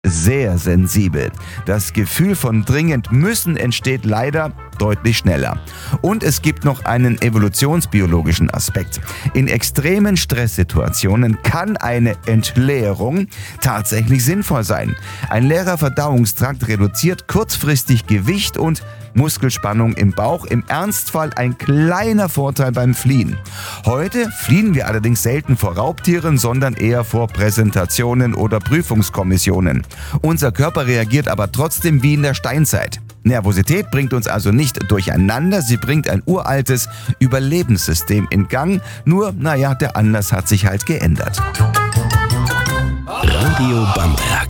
sehr sensibel. Das Gefühl von dringend müssen entsteht leider deutlich schneller. Und es gibt noch einen evolutionsbiologischen Aspekt. In extremen Stresssituationen kann eine Entleerung tatsächlich sinnvoll sein. Ein leerer Verdauungstrakt reduziert kurzfristig Gewicht und Muskelspannung im Bauch, im Ernstfall ein kleiner Vorteil beim Fliehen. Heute fliehen wir allerdings selten vor Raubtieren, sondern eher vor Präsentationen oder Prüfungskommissionen. Unser Körper reagiert aber trotzdem wie in der Steinzeit. Nervosität bringt uns also nicht durcheinander, sie bringt ein uraltes Überlebenssystem in Gang. Nur, der Anlass hat sich halt geändert. Radio Bamberg.